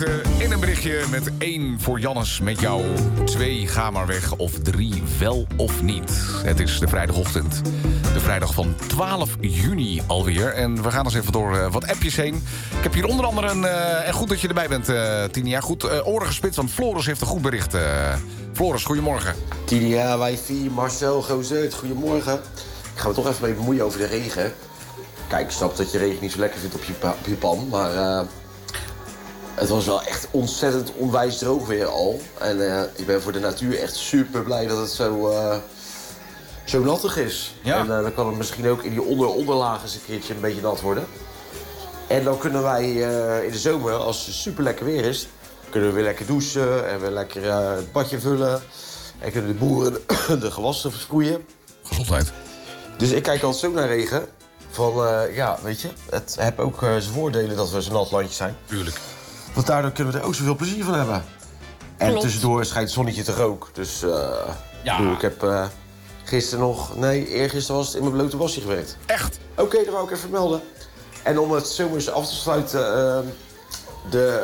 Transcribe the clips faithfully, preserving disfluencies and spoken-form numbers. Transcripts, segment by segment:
In een berichtje met één voor Jannes met jou. Twee, ga maar weg. Of drie, wel of niet. Het is de vrijdagochtend. De vrijdag van twaalf juni alweer. En we gaan eens even door uh, wat appjes heen. Ik heb hier onder andere een... Uh, en goed dat je erbij bent, uh, Tinia. Goed, uh, oren gespitst, want Floris heeft een goed bericht. Uh, Floris, goedemorgen. Tinia, wifi, Marcel, Gozeut, goedemorgen. Ik ga me toch even mee bemoeien over de regen. Kijk, ik snap dat je regen niet zo lekker vindt op je, pa- op je pan, maar... Uh, het was wel echt ontzettend onwijs droog weer al. En uh, ik ben voor de natuur echt super blij dat het zo, uh, zo nattig is. Ja. En uh, dan kan het misschien ook in die onder-onderlagen eens een keertje een beetje nat worden. En dan kunnen wij uh, in de zomer, als het super lekker weer is... kunnen we weer lekker douchen en weer lekker uh, het badje vullen. En kunnen de boeren de gewassen versproeien. Gezondheid. Dus ik kijk altijd zo naar regen. Van, uh, ja, weet je, het heeft ook uh, zijn voordelen dat we zo'n nat landje zijn. Tuurlijk. Want daardoor kunnen we er ook zoveel plezier van hebben. En Klopt. tussendoor schijnt het zonnetje toch ook. Dus uh, Ja. bedoel, ik heb uh, gisteren nog... Nee, eergisteren was het in mijn blote wasje gewerkt. Echt? Oké, okay, dat wou ik even melden. En om het zomers af te sluiten... Uh, de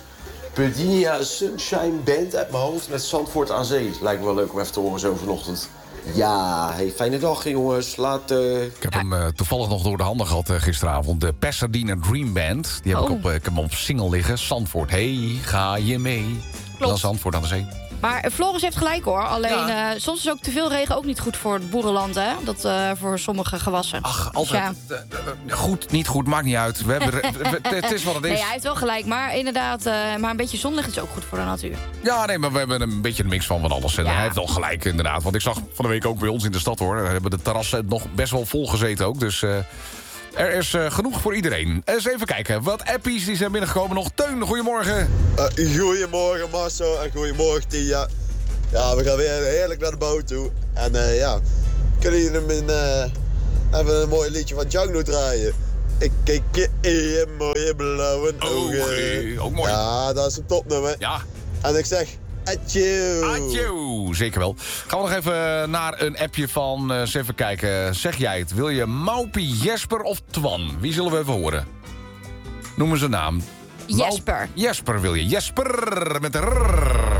Pedinia Sunshine Band uit mijn hoofd met Zandvoort aan Zee. Lijkt me wel leuk om even te horen zo vanochtend. Ja, hey, fijne dag jongens. Later. Ik heb hem uh, toevallig nog door de handen gehad uh, gisteravond. De Pasadena Dream Band. Die heb Oh. ik, op, uh, ik heb hem op single liggen. Zandvoort, hey, ga je mee? Klopt. Dan Zandvoort aan de zee. Maar Floris heeft gelijk hoor. Alleen Ja. uh, soms is ook te veel regen ook niet goed voor het boerenland, hè? Dat uh, voor sommige gewassen. Ach, Dus altijd. ja. uh, uh, goed, niet goed, maakt niet uit. We hebben, we- het is wat het is. Nee, hij heeft wel gelijk. Maar inderdaad, uh, maar een beetje zonlicht is ook goed voor de natuur. Ja, nee, maar we hebben een beetje een mix van wat alles. En Ja. hij heeft wel gelijk, inderdaad. Want ik zag van de week ook bij ons in de stad, hoor. We hebben de terrassen nog best wel vol gezeten ook. Dus uh, er is uh, genoeg voor iedereen. Eens even kijken. Wat appies die zijn binnengekomen nog. Teun, goedemorgen. Uh, goedemorgen Marcel en goedemorgen Tia. Ja, we gaan weer heerlijk naar de boot toe. En uh, ja, kunnen jullie hem in, uh, even een mooi liedje van Django draaien? Ik kijk je in je mooie blauwe ogen. Oké, ook mooi. Ja, dat is een topnummer. Ja. En ik zeg, adieu. Adjo, zeker wel. Gaan we nog even naar een appje van... Uh, eens even kijken. Zeg jij het? Wil je Maupie, Jesper of Twan? Wie zullen we even horen? Noem eens een naam. Mau- Jesper. Jesper wil je. Jesper met de rrrr.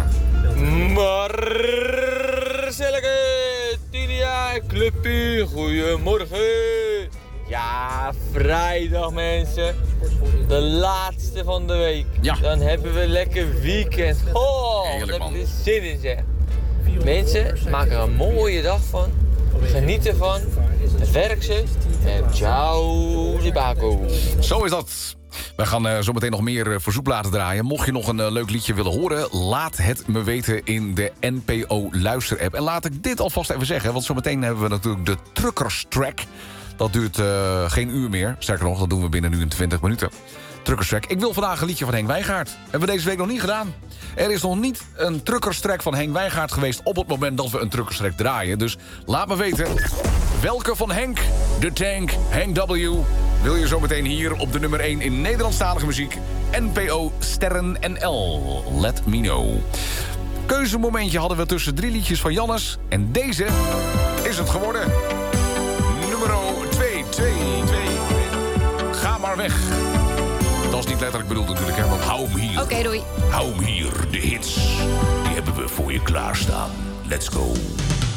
Marcelleke, Tinia, Cluppie, goedemorgen. Ja, vrijdag mensen. De laatste van de week. Ja. Dan hebben we lekker weekend. Oh, Heerlijk, daar heb man. je zin in zeg. Mensen, maak er een mooie dag van. Geniet ervan. Werk ze. En ciao, Libako. Zo is dat. Wij gaan uh, zo meteen nog meer uh, verzoek laten draaien. Mocht je nog een uh, leuk liedje willen horen... laat het me weten in de N P O Luisterapp. En laat ik dit alvast even zeggen... want zometeen hebben we natuurlijk de Truckers Track. Dat duurt uh, geen uur meer. Sterker nog, dat doen we binnen nu in twintig minuten. Truckers Track. Ik wil vandaag een liedje van Henk Wijngaard. Hebben we deze week nog niet gedaan. Er is nog niet een Truckers Track van Henk Wijngaard geweest... op het moment dat we een Truckers Track draaien. Dus laat me weten... welke van Henk, de Tank, Henk W... wil je zometeen hier op de nummer één in Nederlandstalige muziek... N P O Sterren N L. Let me know. Keuzemomentje hadden we tussen drie liedjes van Jannes... en deze is het geworden. Nummer twee, twee, twee. Ga maar weg. Dat is niet letterlijk bedoeld natuurlijk, hè, want hou hem hier. Oké, doei. Hou hem hier, de hits. Die hebben we voor je klaarstaan. Let's go.